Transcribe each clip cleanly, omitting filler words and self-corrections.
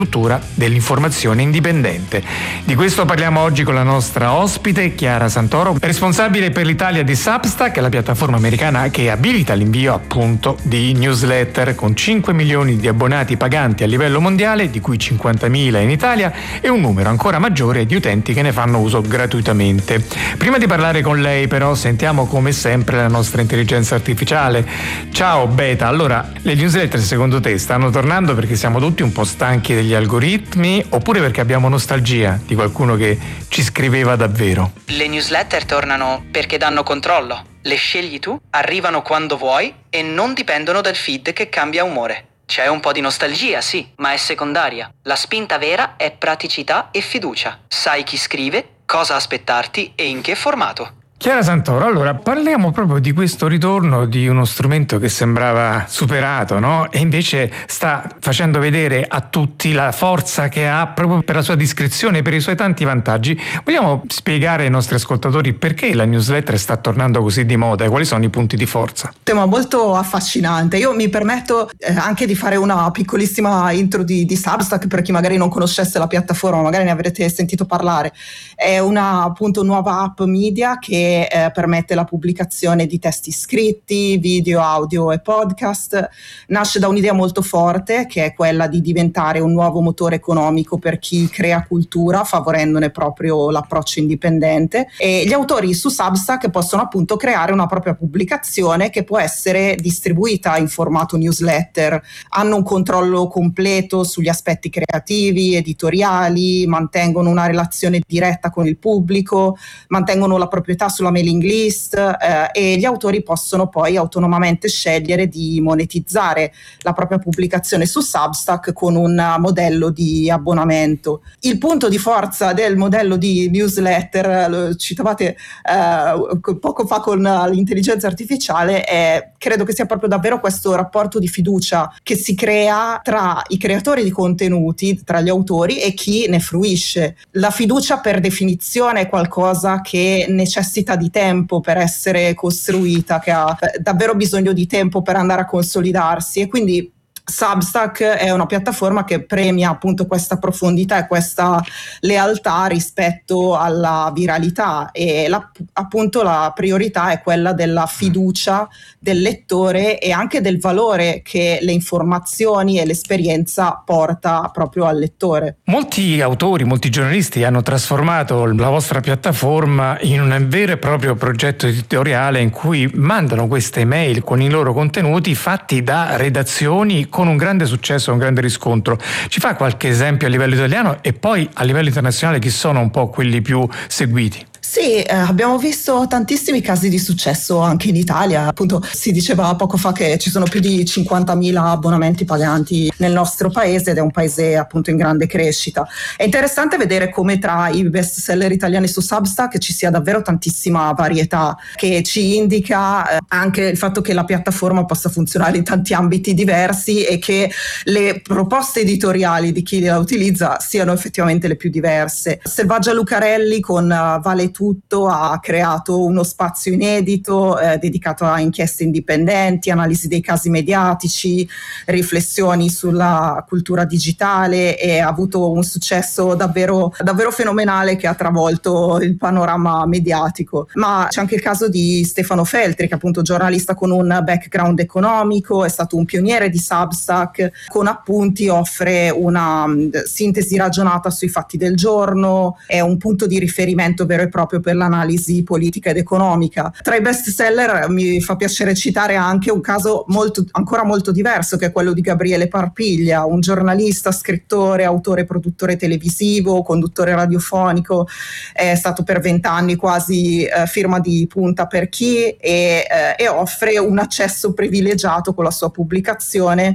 struttura dell'informazione indipendente. Di questo parliamo oggi con la nostra ospite Chiara Santoro, responsabile per l'Italia di Substack, la piattaforma americana che abilita l'invio appunto di newsletter con 5 milioni di abbonati paganti a livello mondiale, di cui 50.000 in Italia, e un numero ancora maggiore di utenti che ne fanno uso gratuitamente. Prima di parlare con lei però sentiamo come sempre la nostra intelligenza artificiale. Ciao Beta, allora le newsletter secondo te stanno tornando perché siamo tutti un po' stanchi degli algoritmi oppure perché abbiamo nostalgia di qualcuno che ci scriveva davvero? Le newsletter tornano perché danno controllo. Le scegli tu, arrivano quando vuoi e non dipendono dal feed che cambia umore. C'è un po' di nostalgia, sì, ma è secondaria. La spinta vera è praticità e fiducia. Sai chi scrive, cosa aspettarti e in che formato. Chiara Santoro, allora parliamo proprio di questo ritorno di uno strumento che sembrava superato, no? E invece sta facendo vedere a tutti la forza che ha proprio per la sua discrezione e per i suoi tanti vantaggi. Vogliamo spiegare ai nostri ascoltatori perché la newsletter sta tornando così di moda e quali sono i punti di forza? Tema molto affascinante. Io mi permetto anche di fare una piccolissima intro di Substack per chi magari non conoscesse la piattaforma, magari ne avrete sentito parlare. È una appunto nuova app media che permette la pubblicazione di testi scritti, video, audio e podcast. Nasce da un'idea molto forte che è quella di diventare un nuovo motore economico per chi crea cultura, favorendone proprio l'approccio indipendente, e gli autori su Substack possono appunto creare una propria pubblicazione che può essere distribuita in formato newsletter. Hanno un controllo completo sugli aspetti creativi, editoriali, mantengono una relazione diretta con il pubblico, mantengono la proprietà sulla mailing list e gli autori possono poi autonomamente scegliere di monetizzare la propria pubblicazione su Substack con un modello di abbonamento. Il punto di forza del modello di newsletter, lo citavate poco fa con l'intelligenza artificiale, credo che sia proprio davvero questo rapporto di fiducia che si crea tra i creatori di contenuti, tra gli autori e chi ne fruisce. La fiducia per definizione è qualcosa che necessita di tempo per essere costruita, che ha davvero bisogno di tempo per andare a consolidarsi, e quindi Substack è una piattaforma che premia appunto questa profondità e questa lealtà rispetto alla viralità, e appunto la priorità è quella della fiducia del lettore e anche del valore che le informazioni e l'esperienza porta proprio al lettore. Molti autori, molti giornalisti hanno trasformato la vostra piattaforma in un vero e proprio progetto editoriale in cui mandano queste mail con i loro contenuti fatti da redazioni con un grande successo, un grande riscontro. Ci fa qualche esempio a livello italiano e poi a livello internazionale chi sono un po' quelli più seguiti? Sì, abbiamo visto tantissimi casi di successo anche in Italia. Appunto si diceva poco fa che ci sono più di 50.000 abbonamenti paganti nel nostro paese ed è un paese appunto in grande crescita. È interessante vedere come tra i best seller italiani su Substack ci sia davvero tantissima varietà, che ci indica anche il fatto che la piattaforma possa funzionare in tanti ambiti diversi e che le proposte editoriali di chi la utilizza siano effettivamente le più diverse. Selvaggia Lucarelli con Vale Tutto ha creato uno spazio inedito dedicato a inchieste indipendenti, analisi dei casi mediatici, riflessioni sulla cultura digitale, e ha avuto un successo davvero fenomenale che ha travolto il panorama mediatico. Ma c'è anche il caso di Stefano Feltri, che è appunto giornalista con un background economico, è stato un pioniere di Substack, con appunti offre una sintesi ragionata sui fatti del giorno, è un punto di riferimento vero e proprio per l'analisi politica ed economica. Tra i best seller mi fa piacere citare anche un caso ancora molto diverso, che è quello di Gabriele Parpiglia, un giornalista, scrittore, autore, produttore televisivo, conduttore radiofonico, è stato per 20 anni quasi firma di punta per chi e offre un accesso privilegiato con la sua pubblicazione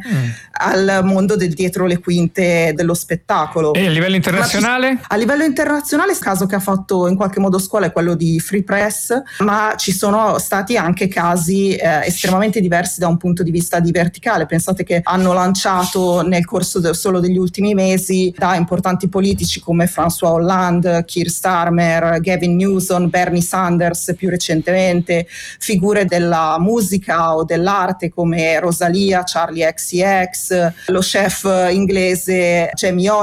al mondo del dietro le quinte dello spettacolo. E a livello internazionale? A livello internazionale il caso che ha fatto in qualche modo scuola è quello di Free Press, ma ci sono stati anche casi estremamente diversi da un punto di vista di verticale. Pensate che hanno lanciato nel corso solo degli ultimi mesi da importanti politici come François Hollande, Keir Starmer, Gavin Newsom, Bernie Sanders più recentemente, figure della musica o dell'arte come Rosalia, Charlie XCX, lo chef inglese Jamie